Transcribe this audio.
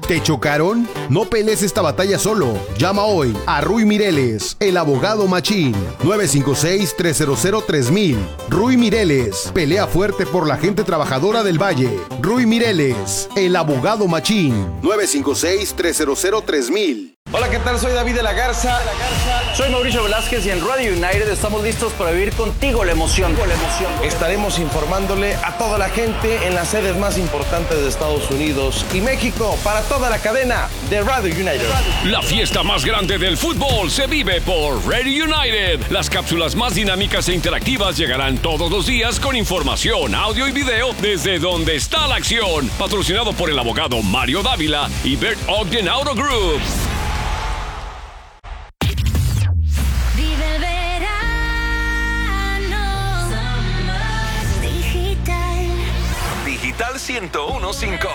¿Te chocaron? No pelees esta batalla solo. Llama hoy a Ruy Mireles, el abogado machín. 956-300-3000. Ruy Mireles, pelea fuerte por la gente trabajadora del Valle. Ruy Mireles, el abogado machín. 956-300-3000. Hola, ¿qué tal? Soy David de la Garza. Soy Mauricio Velázquez y en Radio United estamos listos para vivir contigo la emoción. Estaremos informándole a toda la gente en las sedes más importantes de Estados Unidos y México para toda la cadena de Radio United. La fiesta más grande del fútbol se vive por Radio United. Las cápsulas más dinámicas e interactivas llegarán todos los días con información, audio y video desde donde está la acción. Patrocinado por el abogado Mario Dávila y Bert Ogden Auto Group. Digital 101.5.